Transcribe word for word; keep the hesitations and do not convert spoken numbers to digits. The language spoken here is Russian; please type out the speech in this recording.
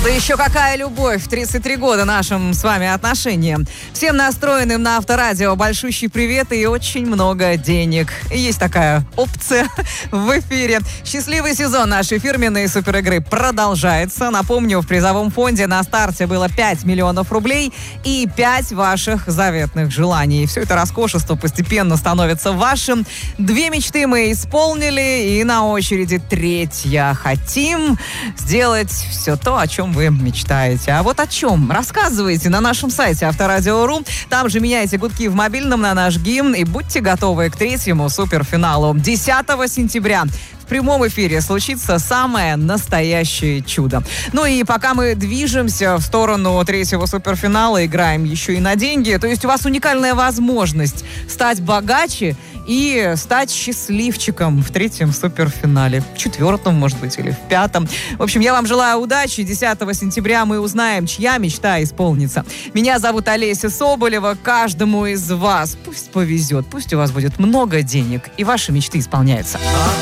Да еще какая любовь в тридцать три года нашим с вами отношениям. Всем настроенным на Авторадио большущий привет и очень много денег. Есть такая опция в эфире. Счастливый сезон нашей фирменной суперигры продолжается. Напомню, в призовом фонде на старте было пять миллионов рублей и пять ваших заветных желаний. Все это роскошество постепенно становится вашим. Две мечты мы исполнили, и на очереди третья. Хотим сделать все то, о чем вы мечтаете. А вот о чем? Рассказывайте на нашем сайте Авторадио точка ру. Там же меняйте гудки в мобильном на наш гимн и будьте готовы к третьему суперфиналу. десятого сентября в прямом эфире случится самое настоящее чудо. Ну и пока мы движемся в сторону третьего суперфинала, играем еще и на деньги, то есть у вас уникальная возможность стать богаче и стать счастливчиком в третьем суперфинале. В четвертом, может быть, или в пятом. В общем, я вам желаю удачи. десятого сентября мы узнаем, чья мечта исполнится. Меня зовут Олеся Соболева. Каждому из вас пусть повезет, пусть у вас будет много денег, и ваши мечты исполняются.